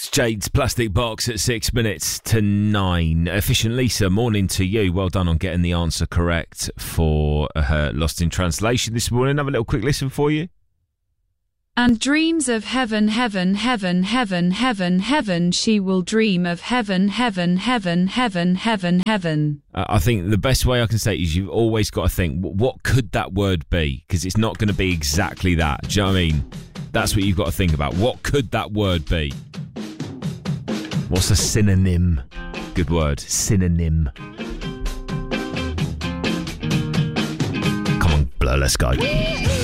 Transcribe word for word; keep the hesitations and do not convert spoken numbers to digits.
Jade's Plastic Box at six minutes to nine. Efficient Lisa, morning to you. Well done on getting the answer correct for her Lost in Translation this morning. Have a little quick listen for you. And dreams of heaven, heaven, heaven, heaven, heaven, heaven. She will dream of heaven, heaven, heaven, heaven, heaven, heaven. Uh, I think the best way I can say it is you've always got to think, what could that word be? Because it's not going to be exactly that. Do you know what I mean? That's what you've got to think about. What could that word be? What's a synonym? Good word. Synonym. Come on, Blur, let's go.